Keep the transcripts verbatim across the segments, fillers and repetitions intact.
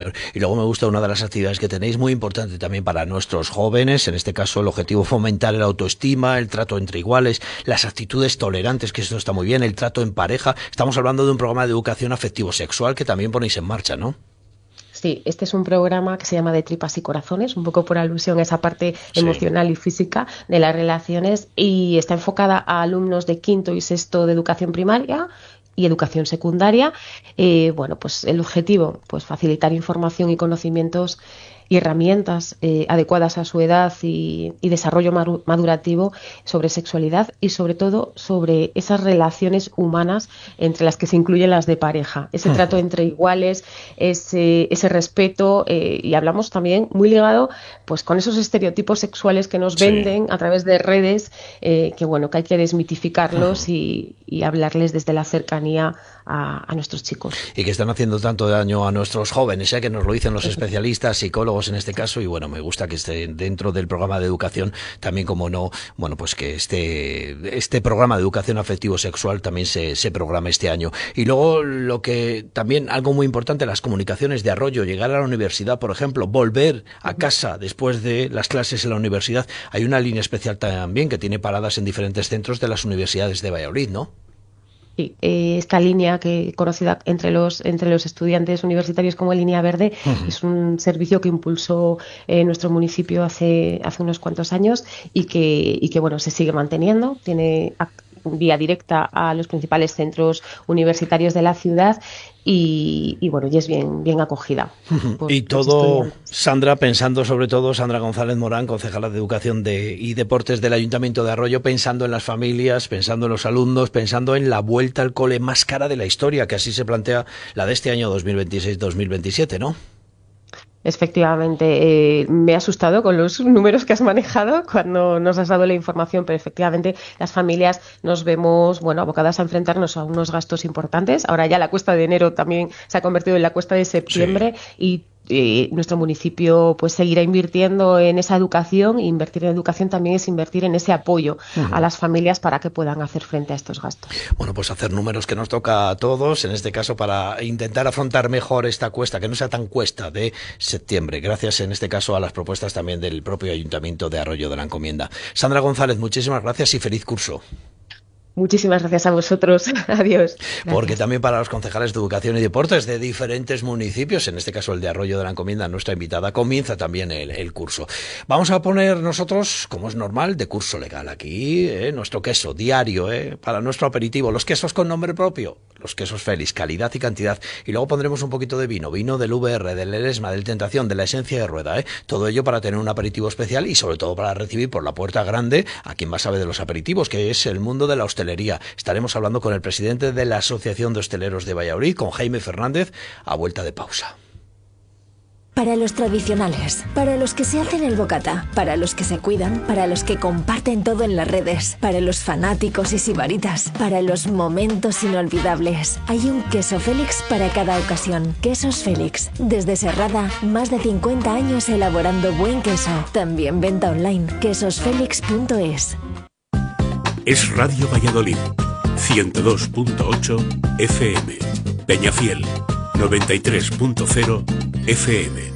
mayor. Y luego me gusta una de las actividades que tenéis, muy importante también para nuestros jóvenes, en este caso el objetivo fomentar el autoestima, el trato entre iguales, las actitudes tolerantes, que esto está muy bien, el trato en pareja. Estamos hablando de un programa de educación afectivo-sexual que también ponéis en marcha, ¿no? Sí, este es un programa que se llama De Tripas y Corazones, un poco por alusión a esa parte Sí. emocional y física de las relaciones, y está enfocada a alumnos de quinto y sexto de educación primaria y educación secundaria. Eh, bueno, pues el objetivo, pues facilitar información y conocimientos y herramientas eh, adecuadas a su edad y, y desarrollo maru- madurativo sobre sexualidad y sobre todo sobre esas relaciones humanas entre las que se incluyen las de pareja, ese trato entre iguales, ese, ese respeto eh, y hablamos también muy ligado pues con esos estereotipos sexuales que nos Sí. venden a través de redes, eh, que bueno, que hay que desmitificarlos y, y hablarles desde la cercanía a, a nuestros chicos. Y que están haciendo tanto daño a nuestros jóvenes, ¿eh? Que nos lo dicen los especialistas, psicólogos en este caso, y bueno, me gusta que esté dentro del programa de educación también, como no, bueno, pues que este, este programa de educación afectivo-sexual también se, se programa este año. Y luego lo que también, algo muy importante, las comunicaciones de Arroyo, llegar a la universidad, por ejemplo, volver a casa después de las clases en la universidad. Hay una línea especial también que tiene paradas en diferentes centros de las universidades de Valladolid, ¿no? Sí, eh, esta línea que conocida entre los entre los estudiantes universitarios como Línea Verde Uh-huh. es un servicio que impulsó eh, nuestro municipio hace hace unos cuantos años y que y que bueno se sigue manteniendo. Tiene ac- vía directa a los principales centros universitarios de la ciudad y, y bueno y es bien bien acogida. por Y los todo, estudiantes. Sandra, pensando sobre todo, Sandra González Morán, concejala de Educación de, y Deportes del Ayuntamiento de Arroyo, pensando en las familias, pensando en los alumnos, pensando en la vuelta al cole más cara de la historia, que así se plantea la de este año dos mil veintiséis dos mil veintisiete, ¿no? Efectivamente, eh, me he asustado con los números que has manejado cuando nos has dado la información, pero efectivamente las familias nos vemos, bueno, abocadas a enfrentarnos a unos gastos importantes. Ahora ya la cuesta de enero también se ha convertido en la cuesta de septiembre y eh, nuestro municipio pues seguirá invirtiendo en esa educación. Invertir en educación también es invertir en ese apoyo Uh-huh. a las familias para que puedan hacer frente a estos gastos. Bueno, pues hacer números que nos toca a todos, en este caso para intentar afrontar mejor esta cuesta, que no sea tan cuesta de septiembre, gracias en este caso a las propuestas también del propio Ayuntamiento de Arroyo de la Encomienda. Sandra González, muchísimas gracias y feliz curso. Muchísimas gracias a vosotros. Adiós. Porque Gracias. también para los concejales de Educación y Deportes de diferentes municipios, en este caso el de Arroyo de la Encomienda, nuestra invitada, comienza también el, el curso. Vamos a poner nosotros, como es normal, de curso legal aquí, eh, nuestro queso diario, eh, para nuestro aperitivo, los quesos con nombre propio, los quesos Félix, calidad y cantidad. Y luego pondremos un poquito de vino, vino del V R, del Eresma, del Tentación, de la Esencia de Rueda. Eh. Todo ello para tener un aperitivo especial y sobre todo para recibir por la puerta grande a quien más sabe de los aperitivos, que es el mundo de la hostelería. Estaremos hablando con el presidente de la Asociación de Hosteleros de Valladolid, con Jaime Fernández, a vuelta de pausa. Para los tradicionales, para los que se hacen el bocata, para los que se cuidan, para los que comparten todo en las redes, para los fanáticos y sibaritas, para los momentos inolvidables. Hay un queso Félix para cada ocasión. Quesos Félix. Desde Serrada, más de cincuenta años elaborando buen queso. También venta online. quesos félix punto es. Es Radio Valladolid, ciento dos punto ocho F M. Peñafiel, noventa y tres punto cero F M.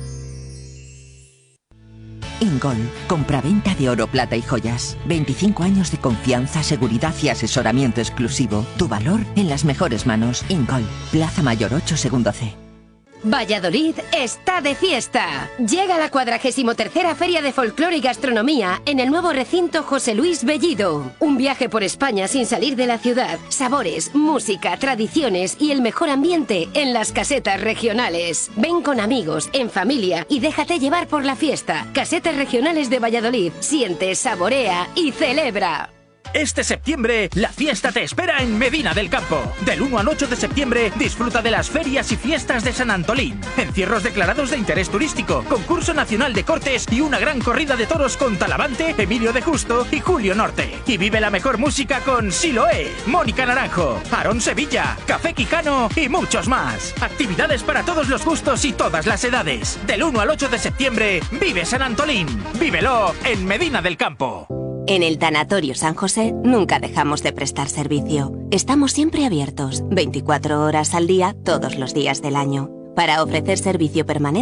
Ingol, compraventa de oro, plata y joyas. veinticinco años de confianza, seguridad y asesoramiento exclusivo. Tu valor en las mejores manos. Ingol, Plaza Mayor ocho, segundo C. Valladolid está de fiesta. Llega la cuadragésimo tercera Feria de Folclore y Gastronomía en el nuevo recinto José Luis Bellido. Un viaje por España sin salir de la ciudad. Sabores, música, tradiciones y el mejor ambiente en las casetas regionales. Ven con amigos, en familia y déjate llevar por la fiesta. Casetas regionales de Valladolid. Siente, saborea y celebra. Este septiembre, la fiesta te espera en Medina del Campo. Del uno al ocho de septiembre, disfruta de las ferias y fiestas de San Antolín. Encierros declarados de interés turístico, concurso nacional de cortes y una gran corrida de toros con Talavante, Emilio de Justo y Julio Norte. Y vive la mejor música con Siloé, Mónica Naranjo, Aarón Sevilla, Café Quicano y muchos más. Actividades para todos los gustos y todas las edades. Del uno al ocho de septiembre, vive San Antolín. Vívelo en Medina del Campo. En el Tanatorio San José nunca dejamos de prestar servicio. Estamos siempre abiertos, veinticuatro horas al día, todos los días del año, para ofrecer servicio permanente